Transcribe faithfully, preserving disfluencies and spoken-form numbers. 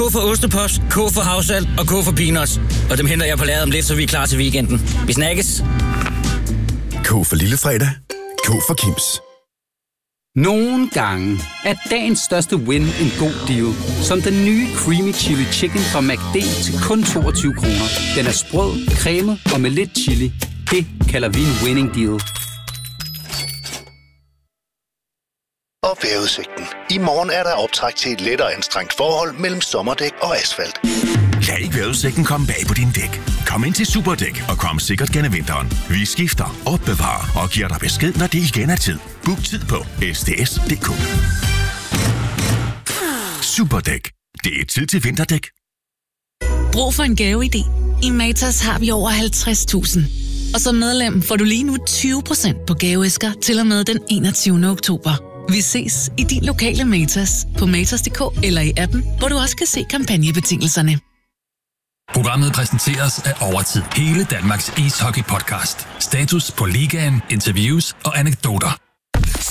K for ostepops, K for havsalt og K for peanuts. Og dem henter jeg på lageret om lidt, så vi er klar til weekenden. Vi snakkes. K for lillefredag. K for Kims. Nogle gange er dagens største win en god deal. Som den nye Creamy Chili Chicken fra McD til kun toogtyve kroner. Den er sprød, cremet og med lidt chili. Det kalder vi en winning deal. Og vejrudsigten. I morgen er der optræk til et lettere anstrengt forhold mellem sommerdæk og asfalt. Lad ikke vejrudsigten komme bag på din dæk. Kom ind til Superdæk og kom sikkert gennem vinteren. Vi skifter, opbevarer og giver dig besked, når det igen er tid. Book tid på s d s punktum d k. Superdæk. Det er tid til vinterdæk. Brug for en gaveidé. I Matas har vi over halvtreds tusind. Og som medlem får du lige nu tyve procent på gaveæsker til og med den enogtyvende oktober. Vi ses i din lokale Matas på matas punktum d k eller i appen, hvor du også kan se kampagnebetingelserne. Programmet præsenteres af Overtid. Hele Danmarks ishockey-podcast. Status på ligaen, interviews og anekdoter.